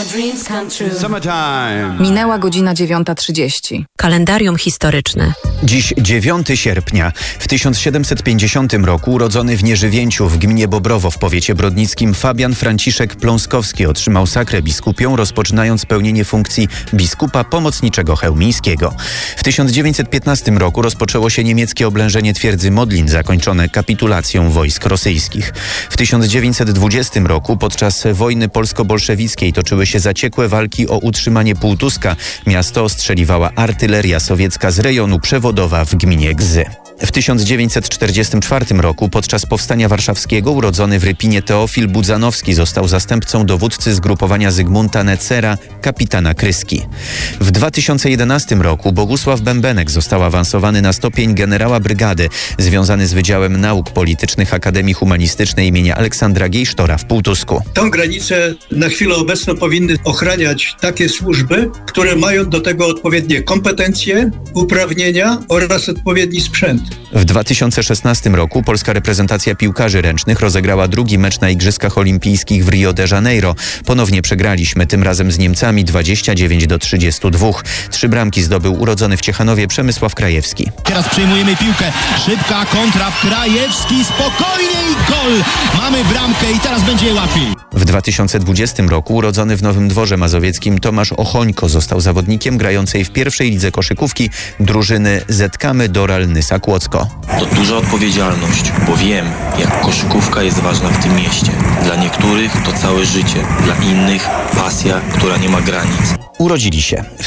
Summertime. Minęła godzina 9:30. Kalendarium historyczne. Dziś 9 sierpnia. W 1750 roku urodzony w Nieżywięciu w gminie Bobrowo w powiecie brodnickim Fabian Franciszek Pląskowski otrzymał sakrę biskupią, rozpoczynając pełnienie funkcji biskupa pomocniczego chełmińskiego. W 1915 roku rozpoczęło się niemieckie oblężenie twierdzy Modlin, zakończone kapitulacją wojsk rosyjskich. W 1920 roku podczas wojny polsko-bolszewickiej toczyły się zaciekłe walki o utrzymanie Półtuska. Miasto ostrzeliwała artyleria sowiecka z rejonu Przewodowa w gminie Gzy. W 1944 roku podczas Powstania Warszawskiego urodzony w Rypinie Teofil Budzanowski został zastępcą dowódcy zgrupowania Zygmunta Necera, kapitana Kryski. W 2011 roku Bogusław Bębenek został awansowany na stopień generała brygady, związany z Wydziałem Nauk Politycznych Akademii Humanistycznej imienia Aleksandra Gejsztora w Półtusku. Tą granicę na chwilę obecną powinny ochraniać takie służby, które mają do tego odpowiednie kompetencje, uprawnienia oraz odpowiedni sprzęt. W 2016 roku polska reprezentacja piłkarzy ręcznych rozegrała drugi mecz na Igrzyskach Olimpijskich w Rio de Janeiro. Ponownie przegraliśmy, tym razem z Niemcami 29-32. 3 bramki zdobył urodzony w Ciechanowie Przemysław Krajewski. Teraz przejmujemy piłkę. Szybka kontra. Krajewski spokojnie i gol. Mamy bramkę i teraz będzie łatwiej. W 2020 roku urodzony w Nowym Dworze Mazowieckim Tomasz Ochońko został zawodnikiem grającej w pierwszej lidze koszykówki drużyny ZK Doral Nysa Kłodzko. To duża odpowiedzialność, bo wiem, jak koszykówka jest ważna w tym mieście. Dla niektórych to całe życie, dla innych pasja, która nie ma granic. Urodzili się w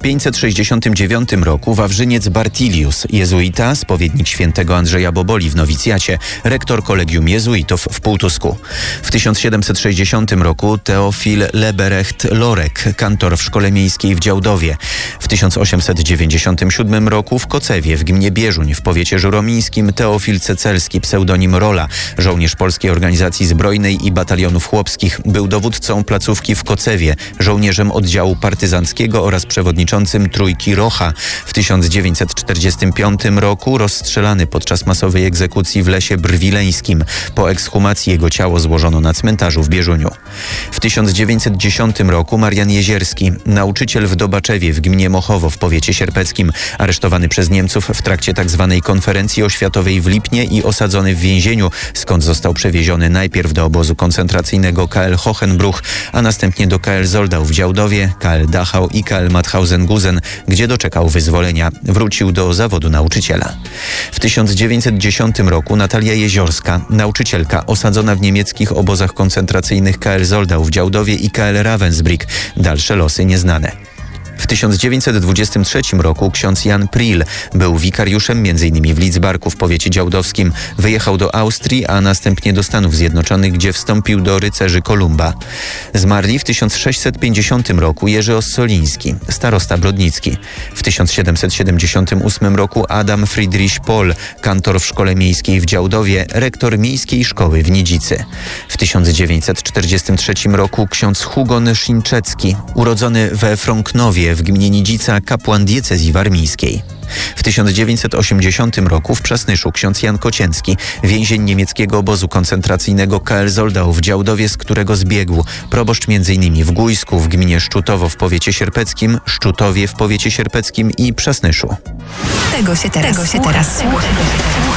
1569 roku Wawrzyniec Bartilius, jezuita, spowiednik świętego Andrzeja Boboli w nowicjacie, rektor Kolegium Jezuitów w Półtusku. W 1760 roku Teofil Leberecht Lorek, kantor w szkole miejskiej w Działdowie. W 1897 roku w Kocewie w gminie Bieżuń w powiecie żuromińskim Teofil Cecelski, pseudonim Rola, żołnierz Polskiej Organizacji Zbrojnej i Batalionów Chłopskich, był dowódcą placówki w Kocewie, żołnierzem oddziału partyzanckiego oraz przewodniczącym Trójki Rocha. W 1945 roku rozstrzelany podczas masowej egzekucji w lesie brwileńskim. Po ekshumacji jego ciało złożono na cmentarzu w Bieżuniu. W 1910 roku Marian Jezierski, nauczyciel w Dobaczewie w gminie Mochowo w powiecie sierpeckim, aresztowany przez Niemców w trakcie tzw. konferencji oświatowej w Lipnie i osadzony w więzieniu, skąd został przewieziony najpierw do obozu koncentracyjnego KL Hohenbruch, a następnie do KL Zoldau w Działdowie, KL Dachau i KL Mauthausen-Gusen, gdzie doczekał wyzwolenia. Wrócił do zawodu nauczyciela. W 1910 roku Natalia Jeziorska, nauczycielka osadzona w niemieckich obozach koncentracyjnych KL Zoldau w Działdowie i KL Ravensbrück. Dalsze losy nieznane. W 1923 roku ksiądz Jan Priel był wikariuszem m.in. w Lidzbarku w powiecie działdowskim. Wyjechał do Austrii, a następnie do Stanów Zjednoczonych, gdzie wstąpił do rycerzy Kolumba. Zmarli w 1650 roku Jerzy Ossoliński, starosta brodnicki. W 1778 roku Adam Friedrich Pohl, kantor w szkole miejskiej w Działdowie, rektor miejskiej szkoły w Nidzicy. W 1943 roku ksiądz Hugon Szyńczecki, urodzony we Frąknowie w gminie Nidzica, kapłan diecezji warmińskiej. W 1980 roku w Przasnyszu ksiądz Jan Kocięcki, więzień niemieckiego obozu koncentracyjnego KL Zoldau w Działdowie, z którego zbiegł. Proboszcz m.in. w Gujsku w gminie Szczutowo w powiecie sierpeckim, Szczutowie w powiecie sierpeckim i Przasnyszu. Tego się teraz słucha.